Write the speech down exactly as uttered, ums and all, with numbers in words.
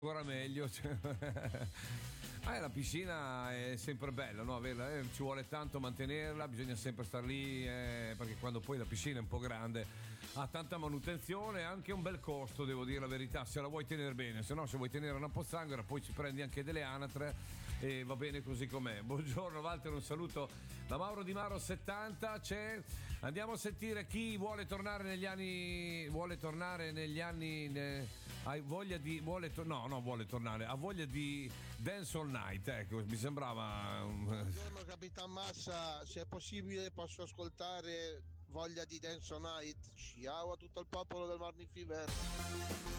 ancora meglio. Cioè, ah, la piscina è sempre bella, no? Averla, eh, ci vuole tanto mantenerla, bisogna sempre star lì, eh, perché quando poi la piscina è un po' grande ha tanta manutenzione e anche un bel costo, devo dire la verità, se la vuoi tenere bene, se no se vuoi tenere una pozzanghera poi ci prendi anche delle anatre e va bene così com'è. Buongiorno Walter, un saluto da Mauro Di Maro settanta. C'è, andiamo a sentire chi vuole tornare negli anni, vuole tornare negli anni, ne, hai voglia di, vuole to- no, no vuole tornare, ha voglia di Dance All Night, ecco, mi sembrava un... Buongiorno Capitan Massa, se è possibile posso ascoltare Voglia di Dance All Night. Ciao a tutto il popolo del Morning Fever.